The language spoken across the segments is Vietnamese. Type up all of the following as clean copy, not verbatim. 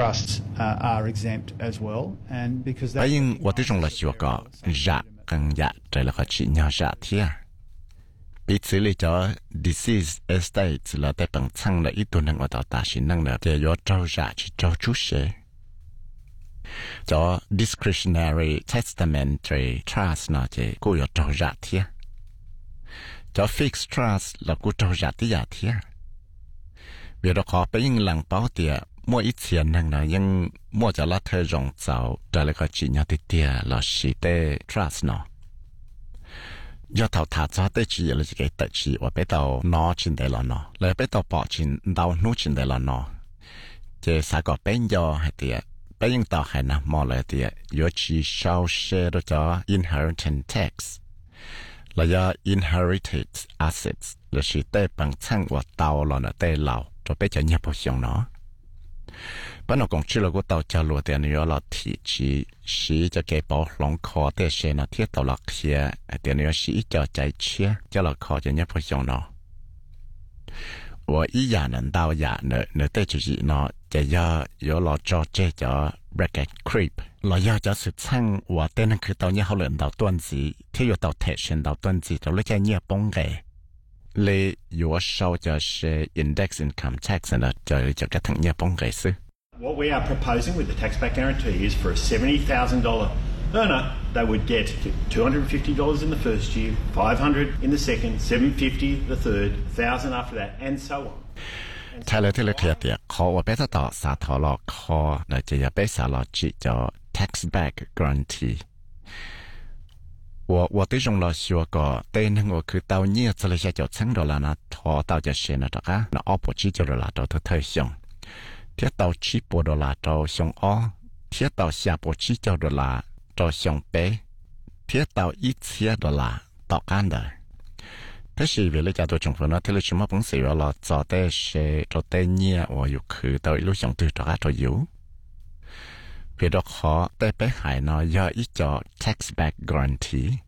trusts are exempt as well, and because bây giờ tôi thấy trong là chưa có dạ càng dạ trời là có chỉ nhau dạ thiệt bị xử lý cho disease estates là tại bằng xăng là ít tuần năng ở ta xin năng là để có trâu dạ chỉ trâu chút sẽ cho discretionary testamentary trust nó chỉ cô có trâu dạ thiệt cho fixed trust là cô trâu dạ thiệt vì đó khó bây giờ lăng bảo tiệt mua ít tiền năng là nhưng mua cho là thời rộng giàu trở lại có chỉ nhau tiệt là chỉ để trust nó do thầu thả cho tới chỉ là cái tự chỉ và biết đâu nó trên đây là nó lại biết đâu bỏ trên đâu nút trên đây là nó chỉ sao có bên do hay tiệt bây giờ tao hay nằm mò lại tiệt do chỉ sau share đó cho inheritance tax là do inherited assets là chỉ để bằng chân và tàu là nó để lâu cho bây giờ nhập vào trong nó bắt đầu cũng chưa là có tàu cho lúa tiền nữa là thị chỉ cho cái bảo lòng khó để xem nó thiết tàu là kia tiền nữa chỉ cho chạy chia cho là khó cho nhập vào trong nó và ý giả nên tàu giả nữa để chỉ nóจะย่อรอจอเจจะ bracket creep เราย่อจะสุดช่างว่าเต้นนั่นคือตอนนี้เขาเล่นดาวต้นสีที่อยู่ดาวเทชันดาวต้นสีเราเลยแค่เนี่ยป้องไงเลยอยู่ว่าเราจะใช้ index income tax นะจะกระทั่งเนี่ยป้องไงซึ What we are proposing with the tax back guarantee is for a $70,000 earner, they would get $250 in the first year, $500 in the second, $750 the third, $1,000 after that, and so on. ใช่เลยที่เราเคลียร์เดียขอว่าเป็นต่อสาธารณขอเราจะอย่าไปสารจิจะ tax back guarantee 我对中了说个，对那我去到你这里些就成了啦，那他到这些那这个，那二不起就了到他太凶，贴到起波的啦到凶二，贴到下波起就的啦到凶北，贴到一切的啦到干的。但是为了家做政府呢，他们什么本事了，做的是做的呢，我有去到一路上对这个都有。vì đó khó để bé hải nó do ít cho tax back guarantee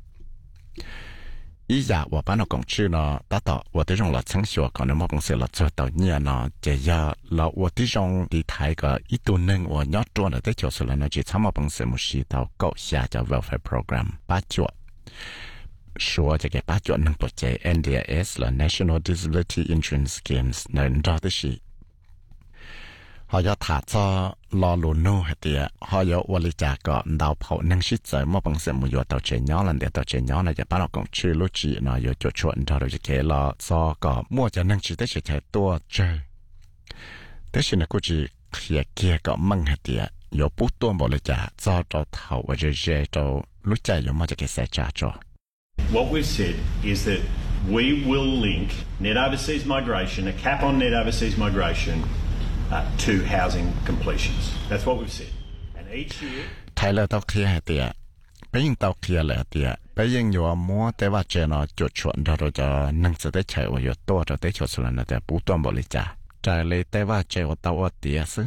ý giả và bán nó cũng chưa nó đã tạo và tới trong là sáng sủa còn nếu mà cũng sẽ là cho tàu nhia nó chỉ do là và tới trong đi thái cái ít tuần nâng và nhớ cho nó tới chỗ sự là nó chỉ tham gia bằng sự một sự tàu cậu xa cho welfare program ba chuột số cho cái ba chuột nâng bộ chế NDIS là National Disability Insurance Schemes nên ra tới sự họ có thả cho lo lụn nô hay tiệt họ có vật lý trả có đào phẫu năng sức giải mà bằng sự một tàu chạy nhỏ lần để tàu chạy nhỏ nàyจะbắt đầu cũng chưa lúc chỉ nó có chỗ chuẩn cho rồi cái là do có mua cho năng chỉ để chạy tua chơi thế thì nó cũng chỉ kia có măng hay tiệt có bút tua vật lý trả cho thầu và rồi cho lúc chạy có mà cái sẽ trả cho. What we've said is that we will link net overseas migration, a cap on net overseas migration. To housing completions. That's what we've said. And each year... Thái là tao kia hay tiệt, bây giờ tao kia là tiệt, bây giờ nhiều mua tế vật chế nó chuột chuẩn rồi cho nâng sự tế chạy và nhiều toa cho tế chuột là nó tế bút toàn bộ lý trả. Trái lấy tế vật chế và tao ở tiệt sư.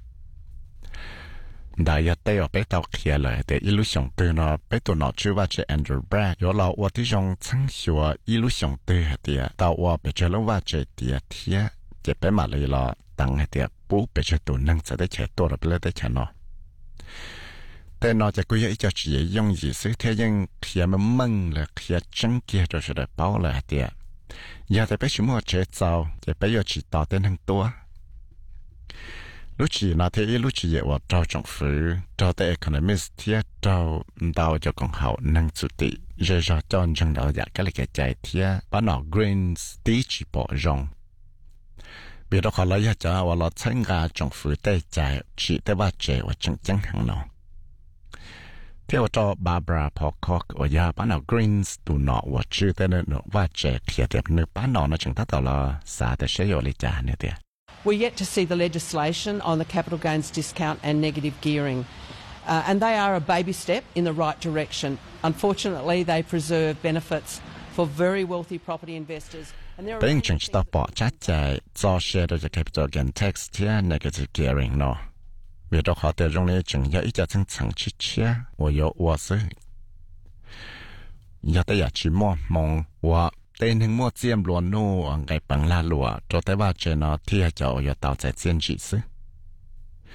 Đại gia tế ở bây tao kia là tiệt illusion từ nó bây tụi nó chưa vật chế Andrew Bragg. Yo là ở tí trong chẳng xua illusion từ hay tiệt, tao ở bây chế lâu vật chế tiệt thiệt, chế bây mà lấy là tăng hay tiệt bố bị cho tụi nâng sẽ để chạy tôi là để chạy nó,แต่nóจะคุยอีกจะยังยี่สิเทียงเขียมันมั่งเลยเขียจังเกียจะได้เป้าเลยเดียอย่าแต่ไปชิมว่าเจ้าจะไปยอจีต่อเต้นทั้งตัวลูกจีน่าเทียลูกจีว่าเจ้าจงฟื้นเจ้าแต่ economist เทียเจ้าดาวจะกองเขานั่งสุติเจ้าจอนจังดาวอยากก็เลยแก่ใจเทียป้าหนอ Greens ตีจีปอจงvì đó họ lấy cho và lo参加政府的在只的话这我正正行了。theo cho Barbara Pocock 我要把那 Greens 都拿我知道的那话这贴的那把那正达到了啥的谁有理解呢的。 We're yet to see the legislation on the capital gains discount and negative gearing, and they are a baby step in the right direction. Unfortunately, they preserve benefits for very wealthy property investors. Bên trong chúng ta bỏ chắc chạy do share được capital gain tax thì negative gearing nó. Vì đó họ tự trong này chúng có ít cho chân chẳng chi chia, và có ủa sự. Giờ tới giờ chỉ mong và tên hình mua chiêm luôn nô ngày bằng la lụa, cho tới ba chơi nó thì cho có tạo ra chiến trị sự.